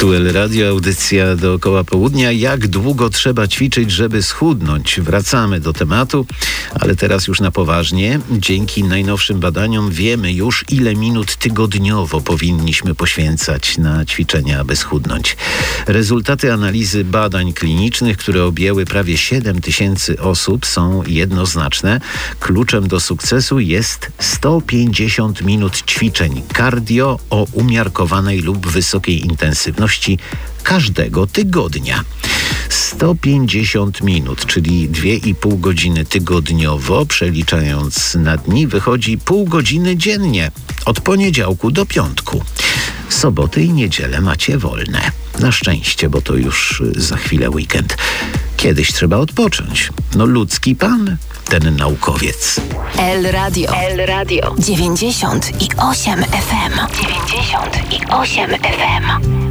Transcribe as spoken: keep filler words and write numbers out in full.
Tu El Radio, audycja dookoła południa. Jak długo trzeba ćwiczyć, żeby schudnąć? Wracamy do tematu, ale teraz już na poważnie. Dzięki najnowszym badaniom wiemy już, ile minut tygodniowo powinniśmy poświęcać na ćwiczenia, aby schudnąć. Rezultaty analizy badań klinicznych, które objęły prawie siedem tysięcy osób, są jednoznaczne. Kluczem do sukcesu jest sto pięćdziesiąt minut ćwiczeń cardio o umiarkowanej lub wysokiej intensywności każdego tygodnia. sto pięćdziesiąt minut, czyli dwie i pół godziny tygodniowo, przeliczając na dni, wychodzi pół godziny dziennie, od poniedziałku do piątku. Soboty i niedzielę macie wolne. Na szczęście, bo to już za chwilę weekend. Kiedyś trzeba odpocząć. No ludzki pan, ten naukowiec. El Radio. El Radio. dziewięćdziesiąt i osiem F M. dziewięćdziesiąt i osiem F M.